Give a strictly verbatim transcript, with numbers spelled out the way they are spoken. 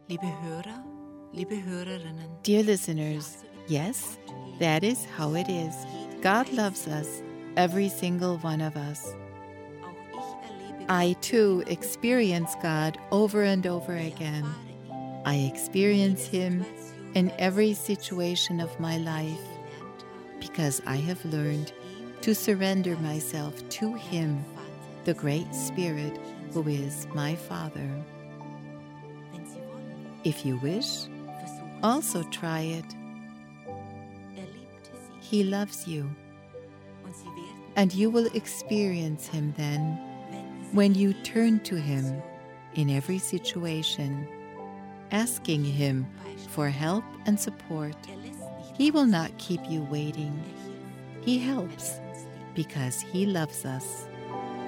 Liebe Hörer, liebe Hörerinnen. Dear listeners, yes, that is how it is. God loves us, every single one of us. I too experience God over and over again. I experience Him in every situation of my life because I have learned to surrender myself to Him, the Great Spirit who is my Father. If you wish, also try it. He loves you, and you will experience Him then when you turn to Him in every situation, asking Him for help and support. He will not keep you waiting. He helps because He loves us.